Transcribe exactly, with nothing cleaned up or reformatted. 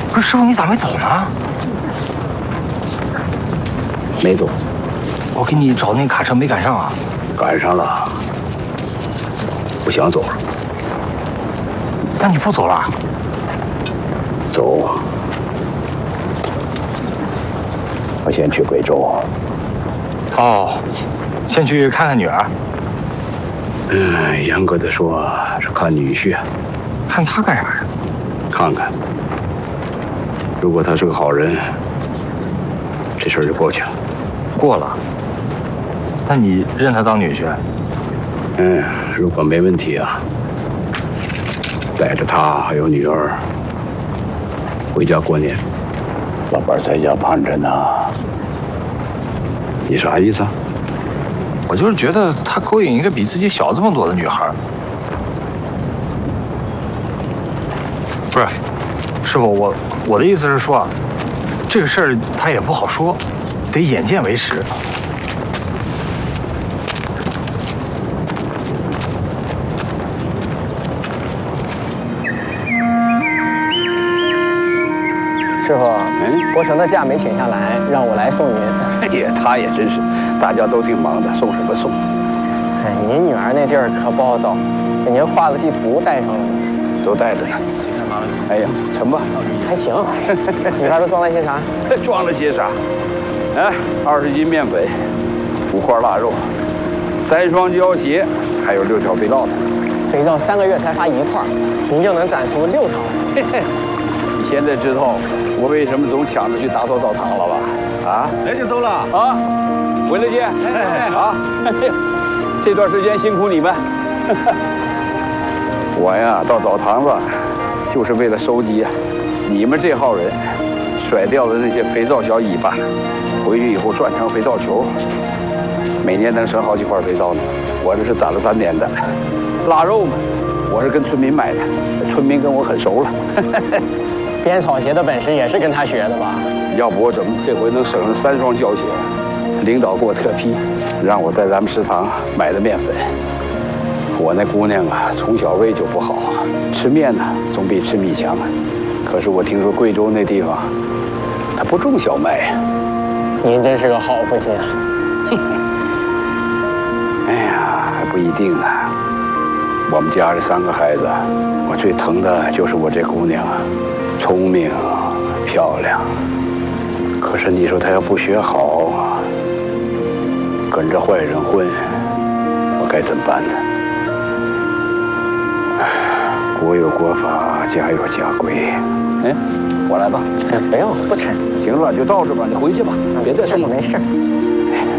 不是师傅，你咋没走呢？ 没走。 我给你找那卡车没赶上啊。 赶上了。不想走了。 但你不走了？ 走。我先去贵州。 哦，先去看看女儿。 嗯，严格的说是看女婿。 看他干啥呀？ 看看。如果他是个好人，这事儿就过去了。 过了。那你认他当女婿？ 嗯，如果没问题啊，带着他还有女儿回家过年。老伴在家盼着呢。你啥意思啊？ 我就是觉得他勾引一个比自己小这么多的女孩。不是，师傅，我我的意思是说，这个事儿他也不好说，得眼见为实。 师傅，嗯，国成的假没请下来，让我来送您。 哎呀，他也真是，大家都挺忙的，送什么送？ 哎，您女儿那地儿可不好找，给您画的地图带上了吗？ 都带着呢。哎呀，沉吧。 还行。里边都装了些啥？ 装了些啥？哎，二十斤面粉，五块腊肉，三双胶鞋，还有六条肥皂呢。 肥皂三个月才发一块，您就能攒出六条来。 你现在知道我为什么总抢着去打扫澡堂了吧？啊， 来就走了啊，回来见。哎啊，这段时间辛苦你们。我呀，到澡堂子就是为了收集你们这号人甩掉的那些肥皂小尾巴，回去以后转成肥皂球，每年能省好几块肥皂呢。我这是攒了三年的。腊肉嘛，我是跟村民买的，村民跟我很熟了。 编草鞋的本事也是跟他学的吧？ 要不我怎么这回能省了三双胶鞋？领导给我特批，让我在咱们食堂买的面粉。我那姑娘啊，从小胃就不好，吃面呢总比吃米强。可是我听说贵州那地方，它不种小麦呀。 您真是个好父亲啊！ 哎呀，还不一定呢。我们家这三个孩子，我最疼的就是我这姑娘啊。聪明漂亮，可是你说她要不学好，跟着坏人混，我该怎么办呢？国有国法，家有家规。嗯，我来吧。 不用，不吃。 行了，就到这吧，你回去吧，别再送了。 没事。